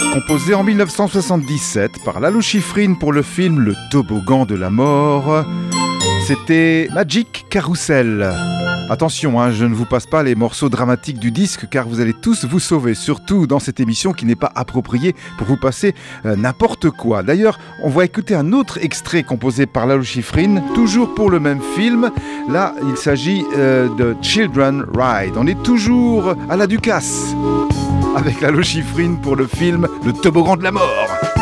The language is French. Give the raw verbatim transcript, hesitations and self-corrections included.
Composé en dix-neuf cent soixante-dix-sept par Lalo Schifrin pour le film Le Toboggan de la Mort, c'était Magic Carousel. Attention, hein, je ne vous passe pas les morceaux dramatiques du disque car vous allez tous vous sauver, surtout dans cette émission qui n'est pas appropriée pour vous passer euh, n'importe quoi. D'ailleurs, on va écouter un autre extrait composé par Lalo Schifrin, toujours pour le même film. Là, il s'agit euh, de Children Ride. On est toujours à la Ducasse avec Lalo Schifrin pour le film Le Toboggan de la Mort.